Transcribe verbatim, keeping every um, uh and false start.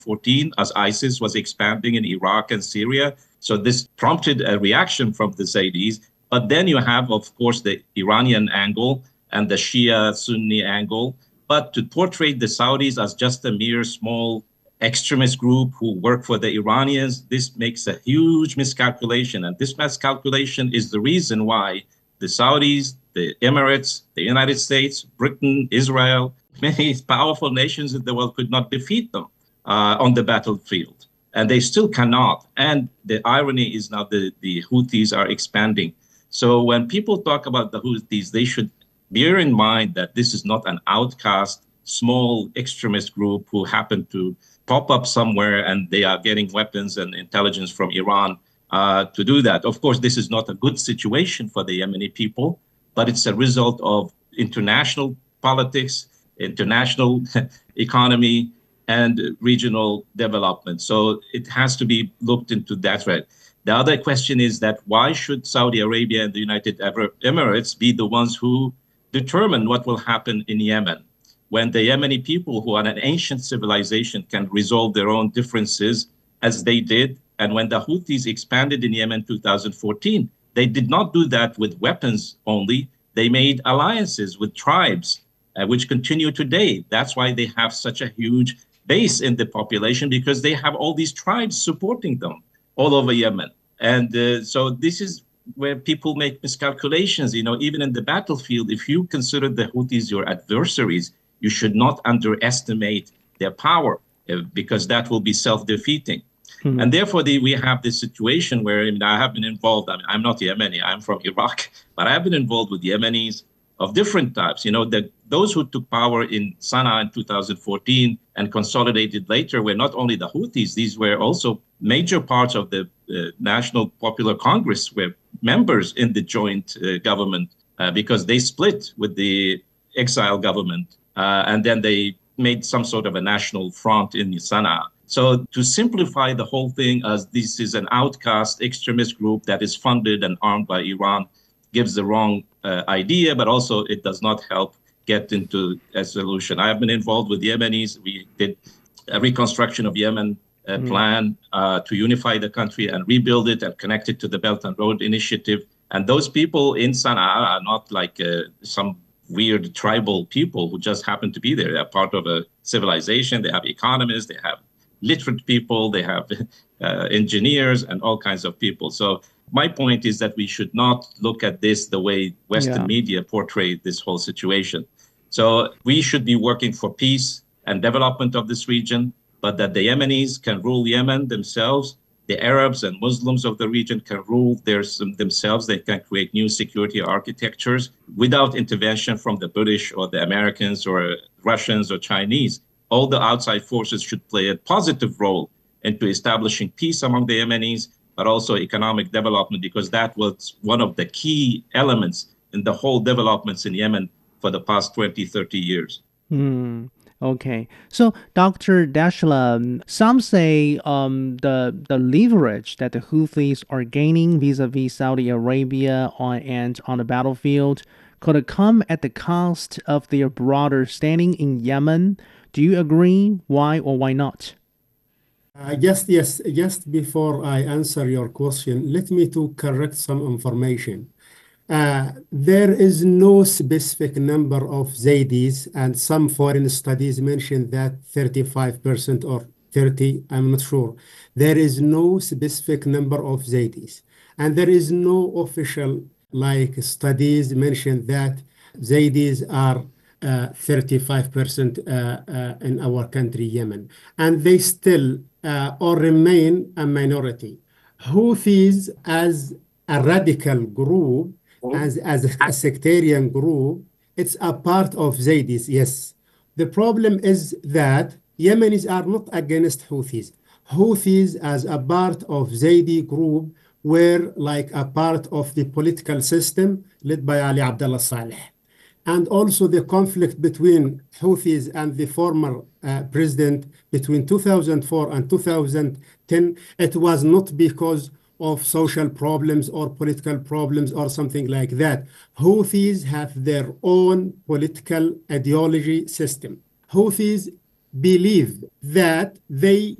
fourteen as ISIS was expanding in Iraq and Syria. So this prompted a reaction from the Zaydis. But then you have, of course, the Iranian angle and the Shia Sunni angle. But to portray the Saudis as just a mere small extremist group who work for the Iranians, this makes a huge miscalculation. And this miscalculation is the reason why the Saudis, the Emirates, the United States, Britain, Israel, many powerful nations in the world could not defeat them uh, on the battlefield. And they still cannot. And the irony is now the, the Houthis are expanding. So when people talk about the Houthis, they should bear in mind that this is not an outcast, small extremist group who happen to pop up somewhere and they are getting weapons and intelligence from Iran uh, to do that. Of course, this is not a good situation for the Yemeni people, but it's a result of international politics, international economy, and regional development. So it has to be looked into that way. The other question is that why should Saudi Arabia and the United Emirates be the ones who determine what will happen in Yemen, when the Yemeni people, who are an ancient civilization, can resolve their own differences as they did? And when the Houthis expanded in Yemen in two thousand fourteen, they did not do that with weapons only. They made alliances with tribes, uh, which continue today. That's why they have such a huge base in the population, because they have all these tribes supporting them all over Yemen. And uh, so this is where people make miscalculations. You know, even in the battlefield, if you consider the Houthis your adversaries, you should not underestimate their power, uh, because that will be self-defeating. Mm-hmm. And therefore, the, we have this situation where, I mean, I have been involved. I mean, I'm not Yemeni, I'm from Iraq, but I have been involved with Yemenis of different types. You know, the, those who took power in Sana'a in two thousand fourteen and consolidated later were not only the Houthis, these were also major parts of the uh, National Popular Congress were members in the joint uh, government uh, because they split with the exile government. Uh, and then they made some sort of a national front in Sana'a. So to simplify the whole thing as this is an outcast extremist group that is funded and armed by Iran gives the wrong uh, idea, but also it does not help get into a solution. I have been involved with Yemenis. We did a reconstruction of Yemen uh, mm. plan uh, to unify the country and rebuild it and connect it to the Belt and Road Initiative. And those people in Sana'a are not like uh, some weird tribal people who just happen to be there. They're part of a civilization. They have economists, they have literate people, they have uh, engineers and all kinds of people. So my point is that we should not look at this the way Western yeah. media portray this whole situation. So we should be working for peace and development of this region, but that the Yemenis can rule Yemen themselves. The Arabs and Muslims of the region can rule their, themselves. They can create new security architectures without intervention from the British or the Americans or Russians or Chinese. All the outside forces should play a positive role into establishing peace among the Yemenis, but also economic development, because that was one of the key elements in the whole developments in Yemen for the past twenty, thirty years. Hmm. Okay, so Doctor Dashla, some say um, the the leverage that the Houthis are gaining vis-a-vis Saudi Arabia on and on the battlefield could come at the cost of their broader standing in Yemen. Do you agree? Why or why not? Uh, just yes, just before I answer your question, let me to correct some information. Uh, there is no specific number of Zaydis, and some foreign studies mention that thirty-five percent or thirty, I'm not sure. There is no specific number of Zaydis, and there is no official like studies mention that Zaydis are uh, thirty-five percent uh, uh, in our country, Yemen, and they still uh, or remain a minority. Houthis as a radical group, As, as a, a sectarian group, it's a part of Zaydis, yes. The problem is that Yemenis are not against Houthis. Houthis as a part of Zaydi group were like a part of the political system led by Ali Abdullah Saleh. And also the conflict between Houthis and the former uh, president between two thousand four and two thousand ten, it was not because of social problems or political problems or something like that. Houthis have their own political ideology system. Houthis believe that they